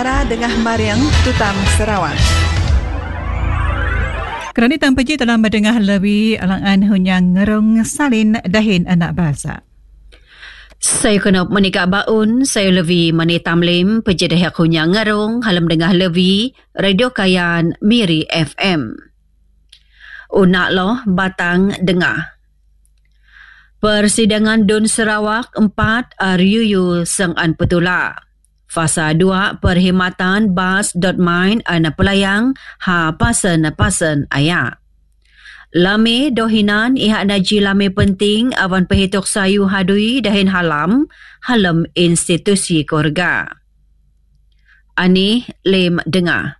Bara Dengah Mariang Tutam Sarawak. Kerana tanpa je telah mendengar lebih alang-an hunyang ngerung salin dahin anak bangsa. Saya kena menikah baun, saya lebih menetamlim pejadah hunyang ngerung halam dengar lebih Radio Kayan Miri FM. Unak loh batang dengar. Persidangan Dun Sarawak 4 RUU Seng'an Petula. Fasa 2 perkhidmatan bas.main anak pelayang pasen ayak. Lame dohinan ihak naji lame penting awan perhituk sayu hadui dahin halam institusi keluarga. Ani lem dengar.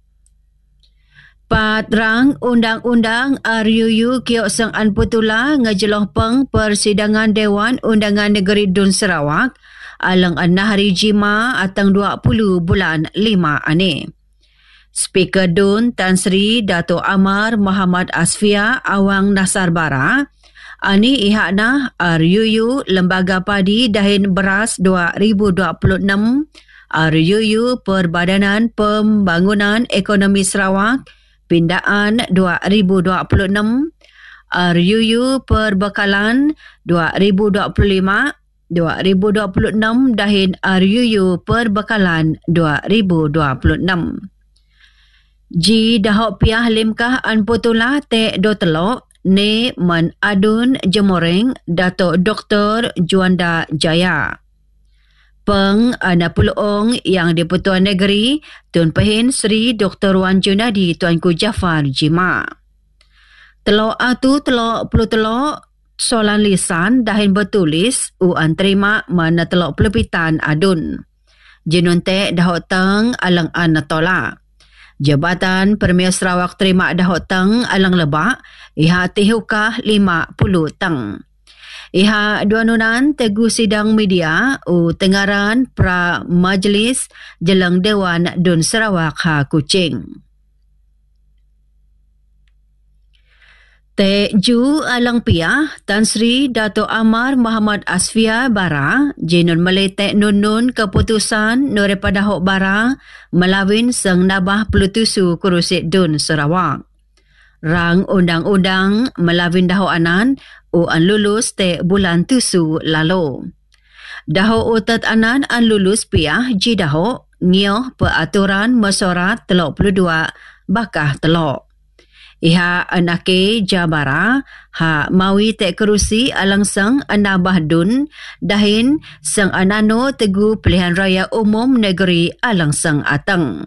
Patrang Undang-Undang RUU Kiok Seng'an Petula ngejeloh peng persidangan Dewan Undangan Negeri Dun Sarawak alang hari Jima atang 20 bulan 5 ani. Speaker Dun Tan Sri Dato' Amar Muhammad Asfia Awang Nasar Bara ani ihakna RUU Lembaga Padi Dahin Beras 2026 RUU Perbadanan Pembangunan Ekonomi Sarawak Pindaan 2026 RUU Perbekalan 2026 dahin RUU Perbekalan 2026. Ji dahok piah limkah an putula te do telok ne man adun jemoreng Dato' Dr. Juanda Jaya. Peng ana puluong yang di Pertuan Negeri Tun Pehin Sri Dr. Wan Junadi Tuanku Jafar Jima. Telok atu telok pelu telok soalan lisan dahin bertulis uan terima mana telok pelepitan adun. Jenun te dahok teng alang an tolak. Jabatan Premier Sarawak terima dahok teng alang lebak iha tihukah 50 teng. Iha dua nunan tegu sidang media tengaran pra majlis jelang Dewan Dun Sarawak Kuching. Ju alang piah Tan Sri Dato' Amar Muhammad Asfia Bara jenun meletek nun keputusan daripada hok bara melawin seng nabah pelutusu kurusit Dun Sarawak. Rang undang-undang melawin dahok anan an lulus te bulan tusu lalu. Dahok utat anan an lulus piah ji dahok ngioh peraturan mesyuarat telok 22 bakah telok. Iha anake Jabara mawi tek kerusi alang sang anabah dun dahin sang anano tegu pilihan raya umum negeri alang sang atang.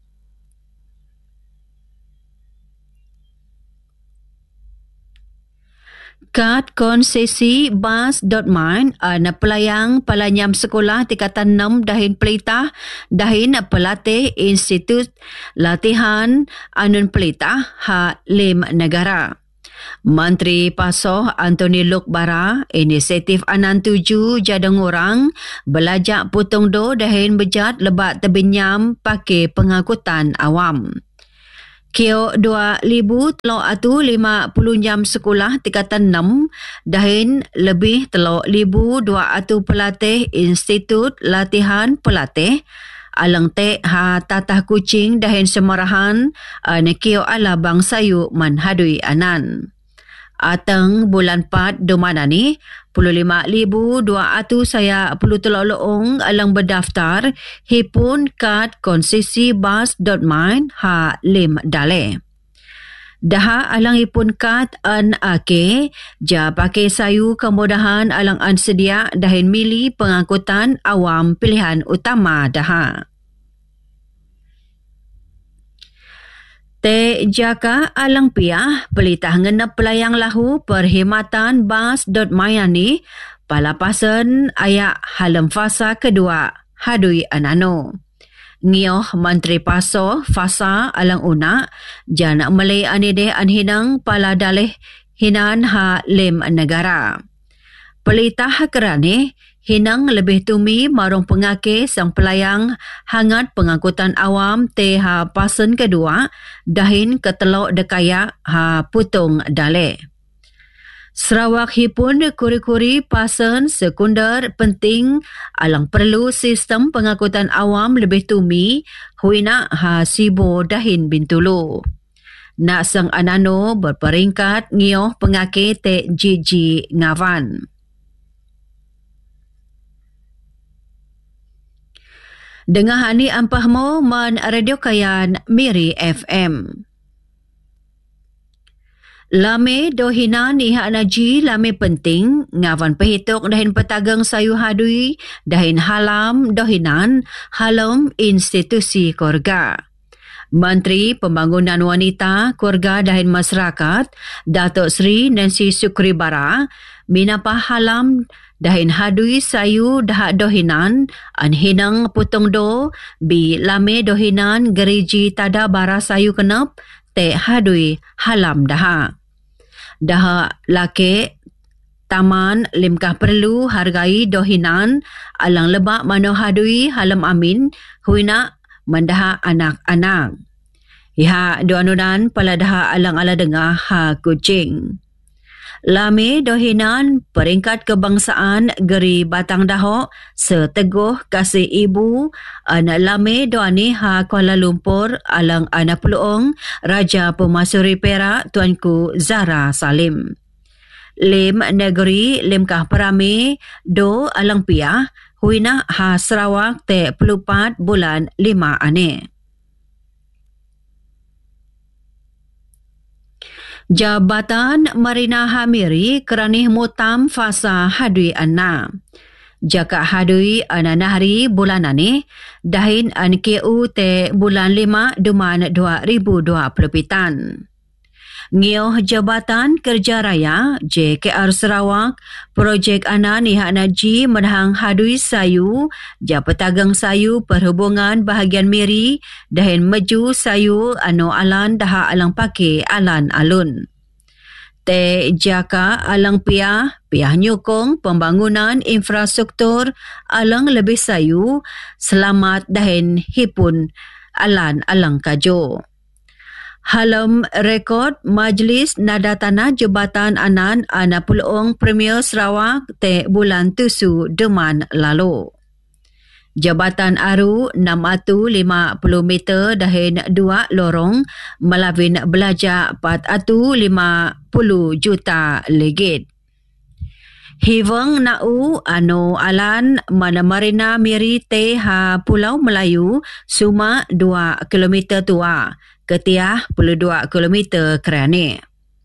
Kad konsesi bas.main ana pelayang palanyam sekolah tingkatan 6 dahin pelitah dahin pelatih Institut Latihan Anun Pelitah Lim Negara. Menteri Pasoh Anthony Luk Bara inisiatif anan 7 jadang orang belajak putung do dahin bejat lebat tebinyam pakai pengangkutan awam. Kio 2,000 telok atu 50 jam sekolah tingkatan 6 dahin lebih telok 1,000 atu pelatih Institut Latihan Pelatih alang te tatah kucing dahin semarahan nekio ala bang sayu manhadui anan. Atang bulan 4 domana ni 55,000 atu saya 10 telok loong alang berdaftar hipun kad konsesi bas.main lim dale. Daha alang ipun kad an ake ja pakai sayu kemudahan alang an sedia dahin mili pengangkutan awam pilihan utama daha. Te jaka alang piah pelitah ngenep pelayang lahu perkhidmatan bas.main ni palapasan ayak halam fasa kedua hadui anano. Ngioh Menteri Pasoh fasa alang una jana melay anide anhinang pala dalih hinan lim negara. Pelitah kerane hinang lebih tumi marung pengake sang pelayang hangat pengangkutan awam pasen kedua dahin ketelok dekaya putung dale. Sarawak hipun kuri-kuri pasen sekunder penting alang perlu sistem pengangkutan awam lebih tumi huina ha sibo dahin Bintulu. Nak sang anano berperingkat ngioh pengake te Gigi Ngavan. Dengar hani ampahmo man radio kayan Miri FM. Lame dohinan iha naji lame penting ngawan pehitok dahin petagang sayu hadui dahin halam dohinan halam institusi keluarga. Menteri Pembangunan Wanita, Keluarga dahin Masyarakat Datuk Seri Nancy Sukribara minapah halam dahin hadui sayu dahak dohinan an hinang putong do bi lame dohinan geriji tada bara sayu kenap te hadui halam dahak. Dah lake taman limkah perlu hargai dohinan alang lebak mano hadui halam amin huina mendaha anak-anak. Iha doanunan pala daha alang-ala dengar ha kucing. Lame dohinan peringkat kebangsaan geri batang dahok seteguh kasih ibu anak lame doani ha Kuala Lumpur alang anak peluong Raja Pemasuri Perak Tuanku Zahra Salim. Lim negeri limkah perame do alang piah huina ha Sarawak te pelupat bulan 5 ane. Jabatan Marina Hamiri keranih mutam fasa hadui anna. Jaka hadui anana hari bulan ane dahin an KU te bulan 5 duman 2020. Ngioh Jabatan Kerja Raya JKR Sarawak projek anan ihak naji menahang hadui sayu Japetagang Sayu Perhubungan Bahagian Miri dahin meju sayu anu alan daha alang pake alan alun. Te jaka alang piah nyukong pembangunan infrastruktur alang lebih sayu selamat dahin hipun alan alang kajo. Halam rekod Majlis Nada Tanah Jabatan Anan Ana Puluong Premier Sarawak te bulan tusu deman lalu. Jabatan Aru 650 meter dahin 2 lorong melawin belajar 450 juta legit. Hivang nau anu alan mana Marina Miri te ha Pulau Melayu suma 2 km tua. Ketiah 22 km kerane.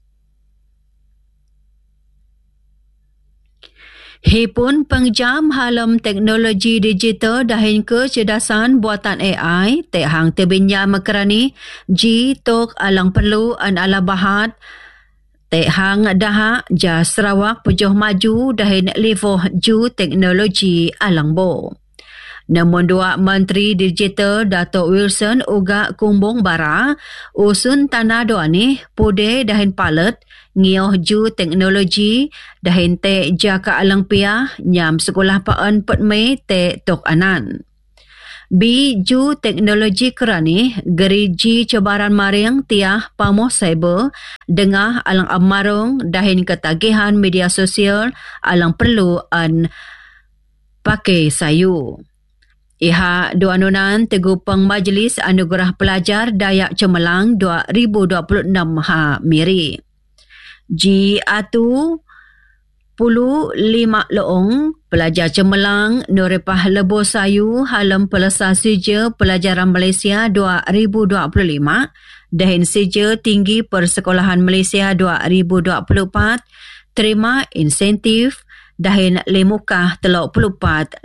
Hipun pengjam halam teknologi digital dahin kecerdasan buatan AI te hang tebinyam kerani ji tok alang perlu an ala bahat te hang daha ja Sarawak pujuh maju dahin levoh ju teknologi alang bo. Namun dua Menteri Digital Datuk Wilson uga kumbung bara usun tanah doa ni pude dahin palet ngioh ju teknologi dahin te jaka alang piah nyam sekolah paan petme te tok anan. Bi ju teknologi kerani geriji cabaran maring tiah pamoh cyber dengah alang amarung dahin ketagihan media sosial alang perlu an pakai sayu. Iha doanunan tegupang Majlis Anugerah Pelajar Dayak Cemerlang 2026 ha Miri. Ji atu 5 loong pelajar Cemerlang Nuripah Lebo Sayu halam pelasa sija pelajaran Malaysia 2025 dahin sija tinggi Persekolahan Malaysia 2024 terima insentif dahin lemukah 34,600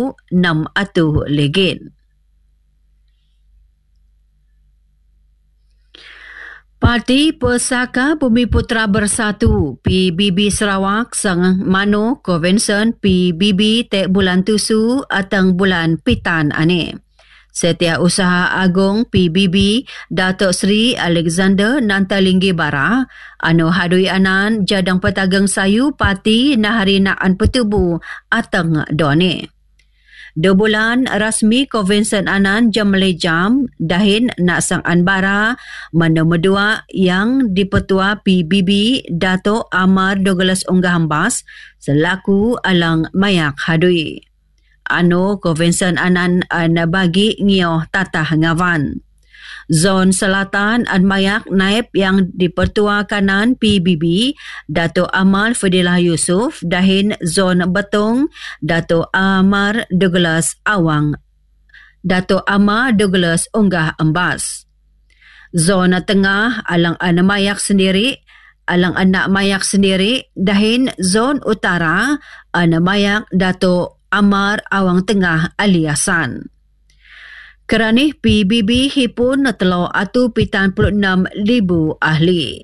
legit. Parti Persaka Bumi Putra Bersatu PBB Sarawak sang mano konvensen PBB te bulan tusu atang bulan pitan ane. Setiausaha Agung PBB Datuk Seri Alexander Nantalinggi Bara anu hadui anan jadang petagang sayu parti nahari naan petubu atang done. 2 bulan rasmi Konvensen Anan Jamle Jam dahin nak sang anbara nombor 2 yang dipertua PBB Dato' Amar Douglas Unggah Hambas selaku alang mayak hadui. Konvensen Anan bagi ngioh tatah ngawan. Zon Selatan Mayak Naib yang dipertua kanan PBB Dato' Amal Fadilah Yusof dahin Zon Betong Dato' Amar Douglas Awang Dato' Amar Douglas Unggah Embas. Zona Tengah alang anak mayak sendiri dahin Zon Utara anak mayak Dato' Amar Awang Tengah Aliasan. Kerana PBB hipun telah 76,000 ahli.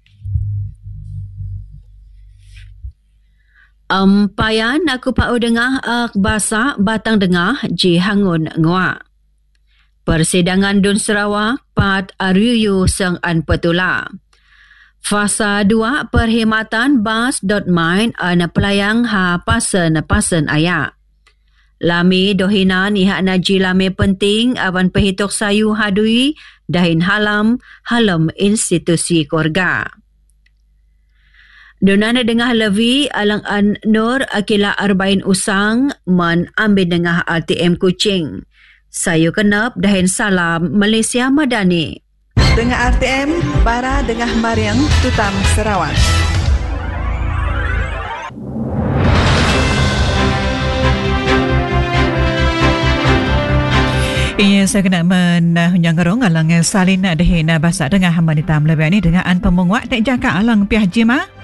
Payan aku pau dengah bahasa batang dengah ji hangun ngua. Persidangan Dun Sarawak pat Ariyu Seng An Petula. Fasa 2 perkhidmatan bas.my pelayang pasen ayak. Lami dohinan ihak naji lami penting awan perhituk sayu hadui dahin halam institusi keluarga. Donana dengah levi alang an nur akila arba'in usang man ambil dengah RTM Kuching. Sayu kenap dahin salam Malaysia Madani. Dengah RTM, bara dengah Mariang Tutam Sarawak. Ia saya kena menyangarong alang salin dahin bahasa dengah hamanitam lebih ni dengan an pemungwak tak jaka alang piah jima.